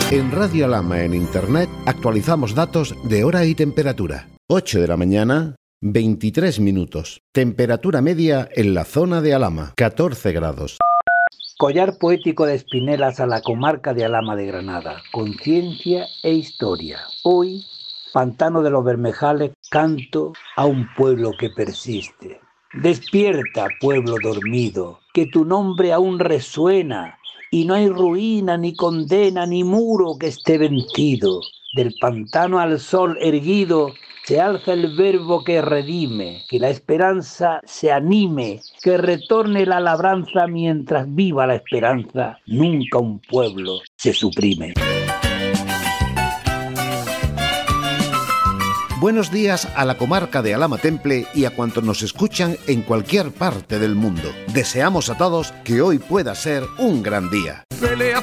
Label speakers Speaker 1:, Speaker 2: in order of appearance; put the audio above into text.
Speaker 1: En Radio Alhama en Internet actualizamos datos de hora y temperatura. 8 de la mañana, 23 minutos. Temperatura media en la zona de Alhama, 14 grados.
Speaker 2: Collar poético de Espinelas a la comarca de Alhama de Granada. Conciencia e historia. Hoy, Pantano de los Bermejales, canto a un pueblo que persiste. Despierta, pueblo dormido, que tu nombre aún resuena, y no hay ruina, ni condena, ni muro que esté vencido. Del pantano al sol erguido se alza el verbo que redime, que la esperanza se anime, que retorne la labranza mientras viva la esperanza. Nunca un pueblo se suprime.
Speaker 1: Buenos días a la comarca de Alhama Temple y a cuantos nos escuchan en cualquier parte del mundo. Deseamos a todos que hoy pueda ser un gran día.